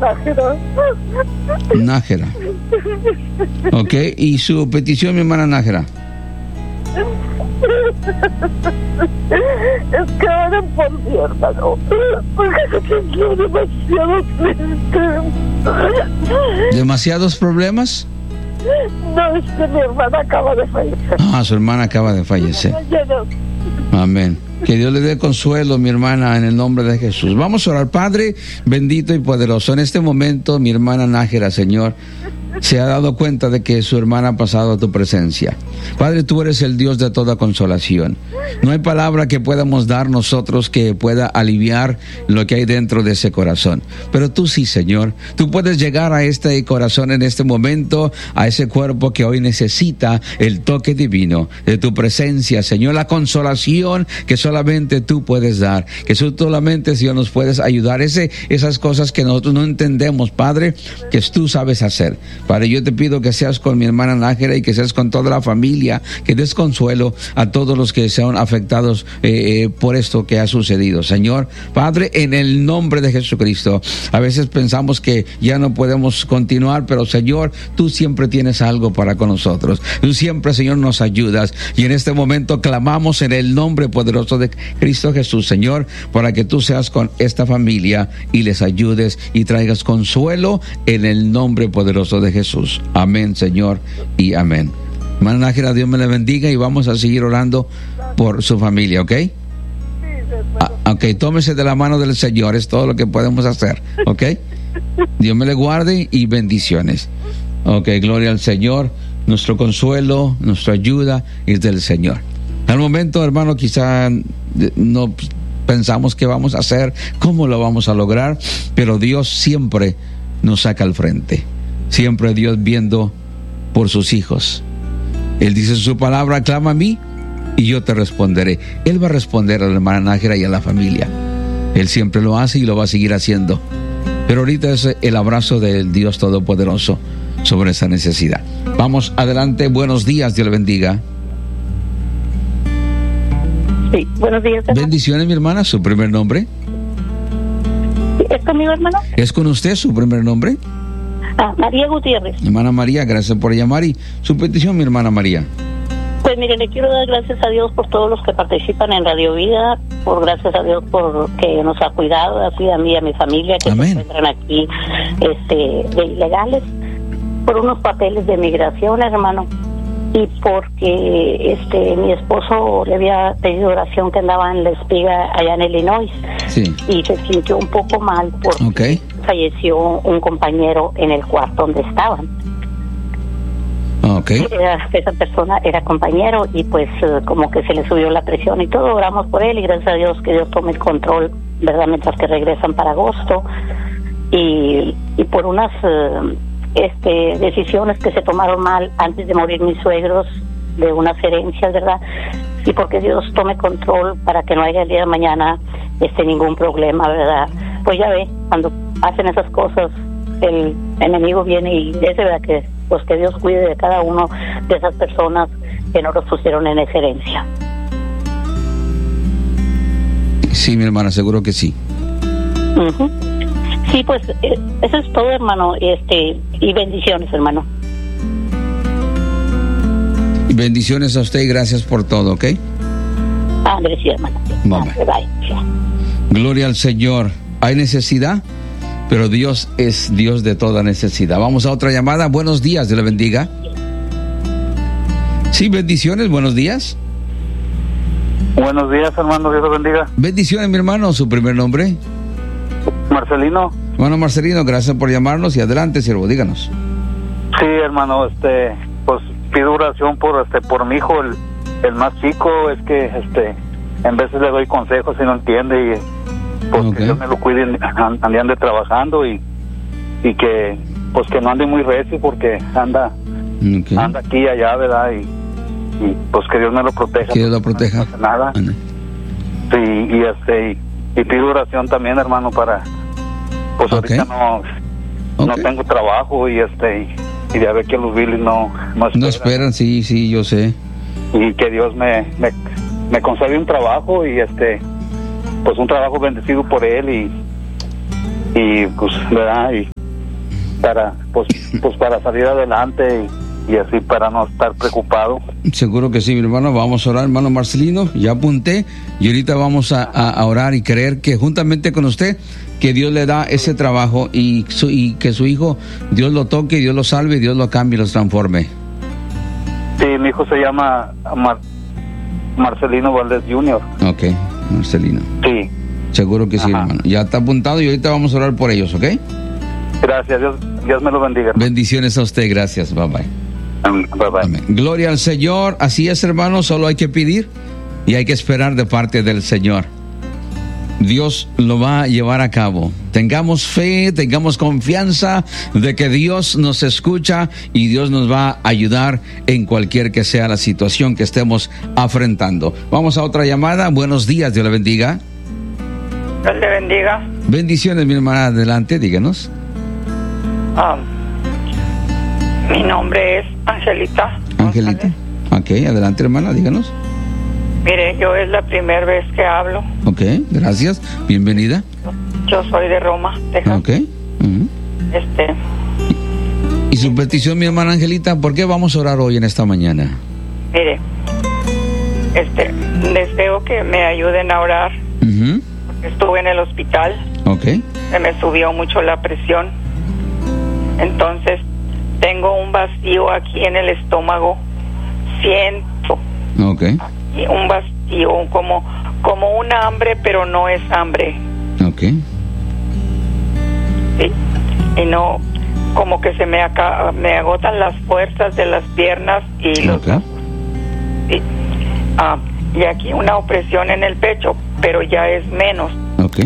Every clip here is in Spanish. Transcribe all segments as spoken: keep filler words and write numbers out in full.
Nájera. Nájera. Ok, ¿y su petición, mi hermana Nájera? Es que oren por mi hermano, porque se sintió demasiado triste. ¿Demasiados problemas? No, es que mi hermana acaba de fallecer. Ah, su hermana acaba de fallecer. Amén. Que Dios le dé consuelo, mi hermana, en el nombre de Jesús. Vamos a orar. Padre bendito y poderoso, en este momento mi hermana Nájera, Señor, se ha dado cuenta de que su hermana ha pasado a tu presencia. Padre, tú eres el Dios de toda consolación. No hay palabra que podamos dar nosotros que pueda aliviar lo que hay dentro de ese corazón. Pero tú sí, Señor. Tú puedes llegar a este corazón en este momento, a ese cuerpo que hoy necesita el toque divino de tu presencia, Señor. La consolación que solamente tú puedes dar. Que solamente, Señor, nos puedes ayudar. Ese, esas cosas que nosotros no entendemos, Padre, que tú sabes hacer. Padre, yo te pido que seas con mi hermana Nájera y que seas con toda la familia, que des consuelo a todos los que sean afectados eh, eh, por esto que ha sucedido. Señor, Padre, en el nombre de Jesucristo, a veces pensamos que ya no podemos continuar, pero Señor, tú siempre tienes algo para con nosotros. Tú siempre, Señor, nos ayudas y en este momento clamamos en el nombre poderoso de Cristo Jesús, Señor, para que tú seas con esta familia y les ayudes y traigas consuelo en el nombre poderoso de Jesús. Amén, Señor, y amén. Hermana Nájera, Dios me la bendiga y vamos a seguir orando por su familia, ¿ok? Sí, ah, ok, tómese de la mano del Señor, es todo lo que podemos hacer, ¿ok? Dios me le guarde y bendiciones. Ok, gloria al Señor. Nuestro consuelo, nuestra ayuda es del Señor. Al momento, hermano, quizá no pensamos qué vamos a hacer, cómo lo vamos a lograr, pero Dios siempre nos saca al frente. Siempre Dios viendo por sus hijos. Él dice en su palabra, clama a mí y yo te responderé. Él va a responder a la hermana Nájera y a la familia. Él siempre lo hace y lo va a seguir haciendo. Pero ahorita es el abrazo del Dios Todopoderoso sobre esa necesidad. Vamos adelante, buenos días, Dios le bendiga. Sí, buenos días, hermano. Bendiciones, mi hermana, ¿su primer nombre? ¿Es conmigo, hermano? ¿Es con usted su primer nombre? Ah, María Gutiérrez. Hermana María, gracias por llamar. Y su petición, mi hermana María. Pues mire, le quiero dar gracias a Dios por todos los que participan en Radio Vida, por gracias a Dios por que nos ha cuidado, cuida a mí y a mi familia que Amén. se encuentran aquí este, de ilegales, por unos papeles de migración, hermano, y porque este mi esposo le había pedido oración que andaba en la espiga allá en Illinois. Sí. Y se sintió un poco mal porque okay. falleció un compañero en el cuarto donde estaban. Okay. Era, esa persona era compañero y pues uh, como que se le subió la presión y todo, oramos por él y gracias a Dios que Dios tome el control, ¿verdad? Mientras que regresan para agosto y, y por unas uh, este decisiones que se tomaron mal antes de morir mis suegros de unas herencias, ¿verdad? Y porque Dios tome control para que no haya el día de mañana este ningún problema, ¿verdad? Pues ya ve, cuando hacen esas cosas el enemigo viene y es verdad que pues que Dios cuide de cada uno de esas personas que no los pusieron en esa herencia. Sí, mi hermana, seguro que sí. Uh-huh. Sí, pues eh, eso es todo, hermano, este y bendiciones, hermano. Bendiciones a usted y gracias por todo, ¿ok? Andrés, sí, hermano. Bye, bye. Bye. Gloria al Señor. ¿Hay necesidad? Pero Dios es Dios de toda necesidad. Vamos a otra llamada. Buenos días, Dios le bendiga. Sí, bendiciones, buenos días. Buenos días, hermano, Dios lo bendiga. Bendiciones, mi hermano, ¿su primer nombre? Marcelino. Hermano Marcelino, gracias por llamarnos y adelante, siervo, díganos. Sí, hermano, este, pues pido oración por este, por mi hijo, el, el más chico, es que este, en veces le doy consejos y no entiende y pues okay. que Dios me lo cuide, ande, ande trabajando y, y que pues que no ande muy recio porque anda okay. anda aquí y allá, ¿verdad? Y, y pues que Dios me lo proteja. Que Dios lo proteja. No pasa nada. Anda. Sí, y este y, y pido oración también, hermano, para pues okay. ahorita no okay. no tengo trabajo y este y, y ya ve que los biles no no esperan. No esperan, sí, sí, yo sé. Y que Dios me me, me concede un trabajo y este pues un trabajo bendecido por él y y pues verdad y para pues pues para salir adelante y, y así para no estar preocupado. Seguro que sí, mi hermano. Vamos a orar, hermano Marcelino. Ya apunté y ahorita vamos a, a, a orar y creer que juntamente con usted que Dios le da ese trabajo y, su, y que su hijo, Dios lo toque, Dios lo salve, Dios lo cambie y los transforme. Sí, mi hijo se llama Mar- Marcelino Valdés junior Ok, Marcelino. Sí. Seguro que sí, Ajá. hermano. Ya está apuntado y ahorita vamos a orar por ellos, ¿ok? Gracias, Dios, Dios me lo bendiga. Hermano. Bendiciones a usted, gracias, bye bye. Bye bye. Amén. Gloria al Señor, así es, hermano, solo hay que pedir y hay que esperar de parte del Señor. Dios lo va a llevar a cabo. Tengamos fe, tengamos confianza de que Dios nos escucha y Dios nos va a ayudar en cualquier que sea la situación que estemos afrontando. Vamos a otra llamada. Buenos días, Dios le bendiga. Dios le bendiga. Bendiciones, mi hermana, adelante, díganos. Um, mi nombre es Angelita. Angelita. Ok, adelante, hermana, díganos. Mire, yo es la primera vez que hablo. Ok, gracias. Bienvenida. Yo soy de Roma, Texas. Ok. Uh-huh. Este. Y su petición, mi hermana Angelita, ¿por qué vamos a orar hoy en esta mañana? Mire, este, deseo que me ayuden a orar. Uh-huh. Porque estuve en el hospital. Ok. Se me subió mucho la presión. Entonces, tengo un vacío aquí en el estómago. Siento. Ok. Y un vacío, como, como un hambre, pero no es hambre. Ok. Sí. Y no, como que se me, acá, me agotan las fuerzas de las piernas y los okay. sí. Ah, y aquí una opresión en el pecho, pero ya es menos. Ok.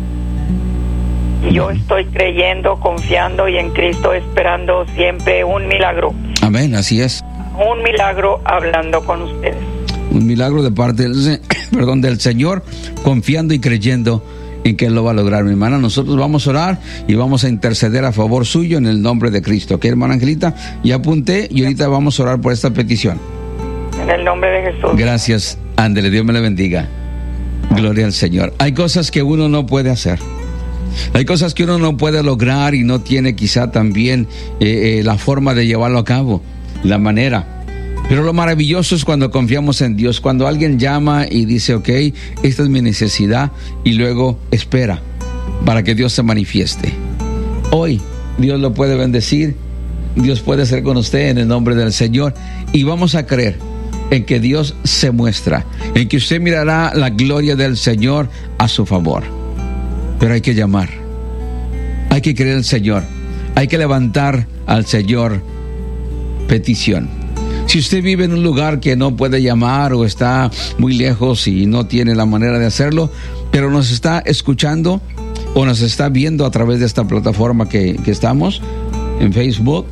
Y yo estoy creyendo, confiando y en Cristo esperando siempre un milagro. Amén, así es. Un milagro hablando con ustedes. Un milagro de parte del, perdón, del Señor, confiando y creyendo en que Él lo va a lograr, mi hermana. Nosotros vamos a orar y vamos a interceder a favor suyo en el nombre de Cristo. ¿Ok, hermana Angelita? Ya apunté y ahorita vamos a orar por esta petición. En el nombre de Jesús. Gracias, ándele, Dios me le bendiga. Gloria al Señor. Hay cosas que uno no puede hacer. Hay cosas que uno no puede lograr y no tiene quizá también eh, eh, la forma de llevarlo a cabo, la manera. Pero lo maravilloso es cuando confiamos en Dios, cuando alguien llama y dice, ok, esta es mi necesidad, y luego espera para que Dios se manifieste. Hoy Dios lo puede bendecir, Dios puede ser con usted en el nombre del Señor, y vamos a creer en que Dios se muestra, en que usted mirará la gloria del Señor a su favor. Pero hay que llamar, hay que creer al Señor, hay que levantar al Señor petición. Si usted vive en un lugar que no puede llamar o está muy lejos y no tiene la manera de hacerlo, pero nos está escuchando o nos está viendo a través de esta plataforma que, que estamos en Facebook,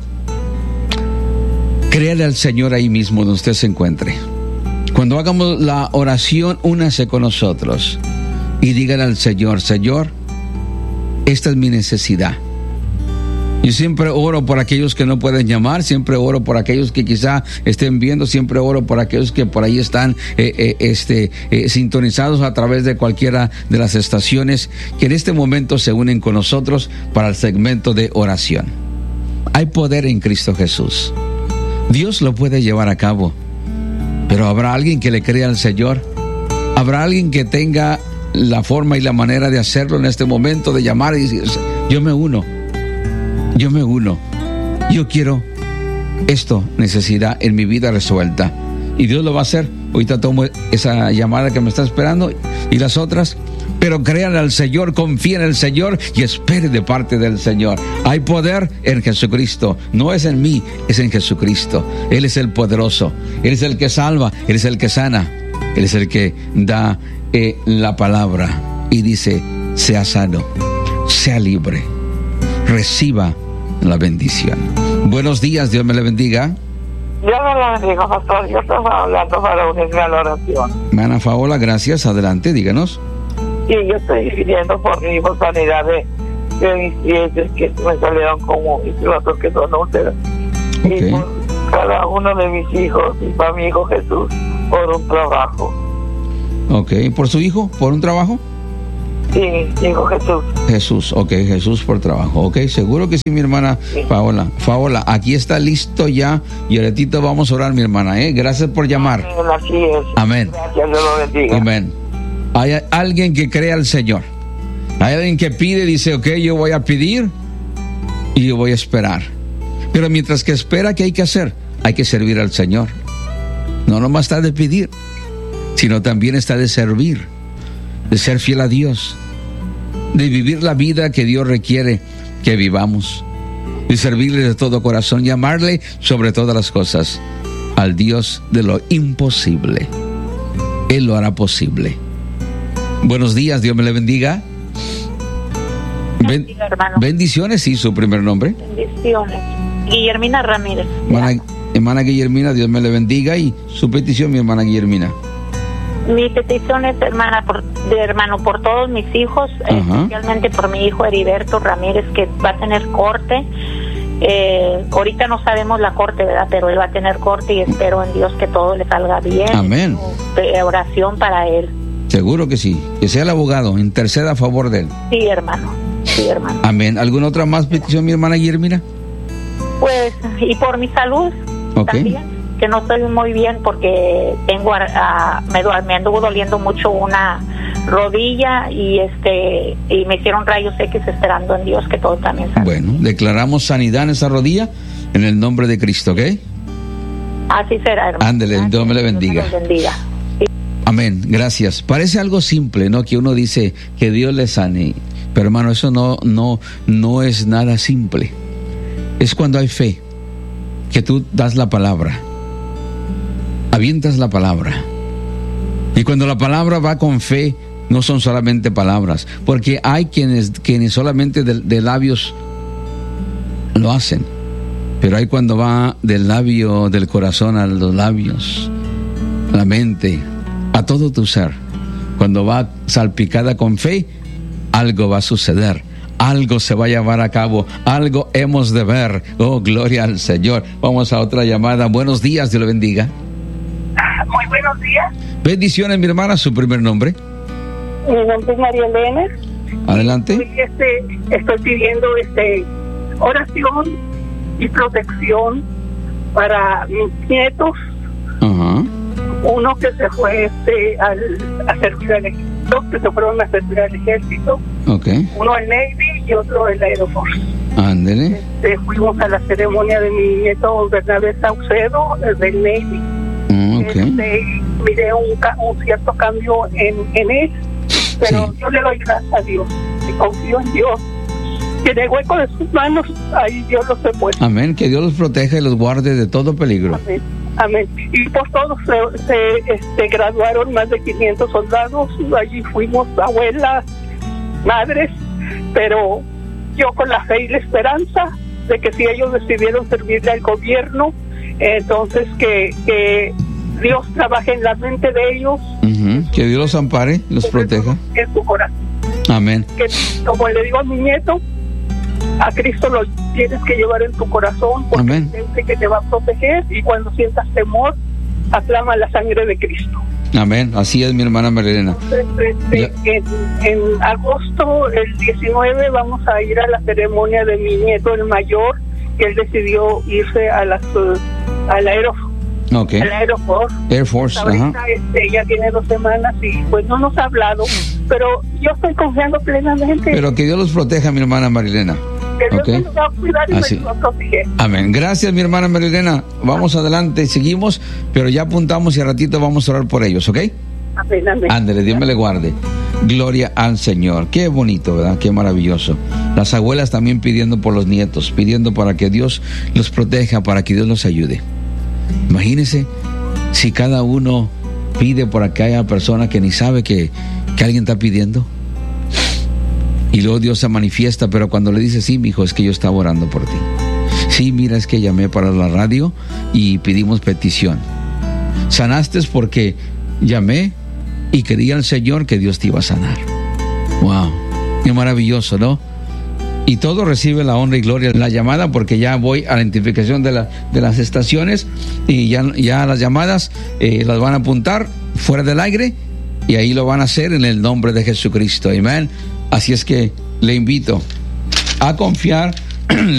créale al Señor ahí mismo donde usted se encuentre. Cuando hagamos la oración, únase con nosotros y dígale al Señor, Señor, esta es mi necesidad. Yo siempre oro por aquellos que no pueden llamar, siempre oro por aquellos que quizá estén viendo, siempre oro por aquellos que por ahí están eh, eh, este, eh, sintonizados a través de cualquiera de las estaciones que en este momento se unen con nosotros para el segmento de oración. Hay poder en Cristo Jesús. Dios lo puede llevar a cabo, pero ¿habrá alguien que le crea al Señor? ¿Habrá alguien que tenga la forma y la manera de hacerlo en este momento, de llamar y decir, yo me uno? Yo me uno, yo quiero esto, necesidad en mi vida resuelta. Y Dios lo va a hacer. Ahorita tomo esa llamada que me está esperando y las otras. Pero crean al Señor, confíen en el Señor y espere de parte del Señor. Hay poder en Jesucristo. No es en mí, es en Jesucristo. Él es el poderoso. Él es el que salva. Él es el que sana. Él es el que da eh, la palabra y dice, sea sano, sea libre, reciba la bendición. Buenos días, Dios me le bendiga. Dios me la bendiga, pastor. Yo estaba hablando para unirme a la oración. Mana Paola, gracias. Adelante, díganos. Sí, yo estoy pidiendo por mi hijo sanidad de, de mis dientes que me salieron como mis otros que son úlceras. Okay. Y por cada uno de mis hijos y para mi hijo Jesús por un trabajo. Ok, ¿por su hijo? ¿Por un trabajo? Sí, dijo Jesús. Jesús, ok, Jesús por trabajo, ok, seguro que sí, mi hermana sí. Paola. Paola, aquí está listo ya y ahorita vamos a orar, mi hermana, ¿eh? Gracias por llamar. Amén, así es. Amén. Gracias, Dios lo bendiga. Amén. Hay alguien que cree al Señor. Hay alguien que pide, dice, ok, yo voy a pedir y yo voy a esperar. Pero mientras que espera, ¿qué hay que hacer? Hay que servir al Señor. No nomás está de pedir, sino también está de servir, de ser fiel a Dios, de vivir la vida que Dios requiere que vivamos, de servirle de todo corazón y amarle sobre todas las cosas, al Dios de lo imposible. Él lo hará posible. Buenos días, Dios me le bendiga. Ben, hermano. Bendiciones, sí, su primer nombre. Bendiciones. Guillermina Ramírez. Hermana, hermana Guillermina, Dios me le bendiga. Y su petición, mi hermana Guillermina. Mi petición es, hermana, por, de hermano, por todos mis hijos, eh, especialmente por mi hijo Heriberto Ramírez, que va a tener corte. Eh, ahorita no sabemos la corte, ¿verdad? Pero él va a tener corte y espero en Dios que todo le salga bien. Amén. Eh, oración para él. Seguro que sí. Que sea el abogado, interceda a favor de él. Sí, hermano. Sí, hermano. Amén. ¿Alguna otra más petición, mi hermana Guillermina? Pues, y por mi salud okay. también, que no estoy muy bien porque tengo, a, a, me, me anduvo doliendo mucho una rodilla y este y me hicieron rayos X esperando en Dios que todo también salga. Bueno, declaramos sanidad en esa rodilla en el nombre de Cristo, ¿ok? Así será, hermano. Ándele, Dios me le bendiga. Dios me bendiga. Sí. Amén, gracias. Parece algo simple, ¿no? Que uno dice que Dios le sane, pero hermano, eso no, no, no es nada simple. Es cuando hay fe, que tú das la palabra, avientas la palabra, y cuando la palabra va con fe, no son solamente palabras, porque hay quienes, quienes solamente de, de labios lo hacen, pero hay cuando va del labio, del corazón a los labios, la mente, a todo tu ser. Cuando va salpicada con fe, algo va a suceder, algo se va a llevar a cabo, algo hemos de ver. Oh, gloria al Señor. Vamos a otra llamada. Buenos días, Dios le bendiga. Muy buenos días. Bendiciones, mi hermana, su primer nombre. Mi nombre es María Elena. Adelante. Este, estoy pidiendo este oración y protección para mis nietos. Ajá. Uno que se fue este al, a servir al ejército, que se fueron a servir al ejército. Okay. Uno al Navy y otro al Air Force. Ándele. Este, fuimos a la ceremonia de mi nieto Bernabé Saucedo, del Navy. Mm, okay. Este, miré un, un cierto cambio en, en él, pero sí. Yo le doy gracias a Dios y confío en Dios. Que en el hueco de sus manos, ahí Dios los ha puesto. Amén, que Dios los proteja y los guarde de todo peligro. Amén, amén. Y por todos se, se este, graduaron más de quinientos soldados, allí fuimos abuelas, madres, pero yo con la fe y la esperanza de que si ellos decidieron servirle al gobierno, entonces que, que Dios trabaje en la mente de ellos. Uh-huh. Que Dios los ampare, los proteja. En su corazón. Amén. Que, como le digo a mi nieto, a Cristo lo tienes que llevar en tu corazón, porque Amén. Siente que te va a proteger, y cuando sientas temor, aclama la sangre de Cristo. Amén, así es, mi hermana Marilena. Entonces, este, en, en agosto, el diecinueve, vamos a ir a la ceremonia de mi nieto, el mayor, que él decidió irse a las, uh, al aeropuerto. Okay. Al aeropuerto. Air Force, ahorita, ajá. Este, ya tiene dos semanas y pues no nos ha hablado, pero yo estoy confiando plenamente. Pero que Dios los proteja, mi hermana Marilena. Que Dios okay. nos va a cuidar y Así. nos va a proteger. Amén. Gracias, mi hermana Marilena. Vamos adelante, seguimos, pero ya apuntamos y a ratito vamos a orar por ellos, ¿ok? Amén, amén. Ándale, Dios me le guarde. Gloria al Señor. Qué bonito, ¿verdad? Qué maravilloso. Las abuelas también pidiendo por los nietos, pidiendo para que Dios los proteja, para que Dios los ayude. Imagínense si cada uno pide por aquella persona que ni sabe que, que alguien está pidiendo, y luego Dios se manifiesta, pero cuando le dice, sí, mijo, es que yo estaba orando por ti. Sí, mira, es que llamé para la radio y pedimos petición. Sanaste porque llamé y quería al Señor que Dios te iba a sanar. Wow, qué maravilloso, ¿no? Y todo recibe la honra y gloria en la llamada, porque ya voy a la identificación de, la, de las estaciones, y ya, ya las llamadas eh, las van a apuntar fuera del aire, y ahí lo van a hacer en el nombre de Jesucristo. Amén. Así es que le invito a confiar